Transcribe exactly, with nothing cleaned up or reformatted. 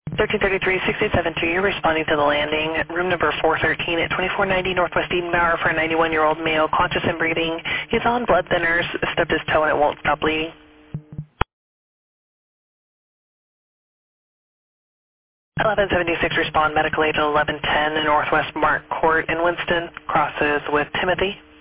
thirteen thirty-three, six eight seven two, you're responding to the landing. Room number four thirteen at twenty-four ninety Northwest Edenbauer for a ninety-one-year-old male, conscious and breathing. He's on blood thinners, stubbed his toe and it won't stop bleeding. eleven seventy-six, respond medical aid at eleven ten Northwest Mark Court in Winston, crosses with Timothy.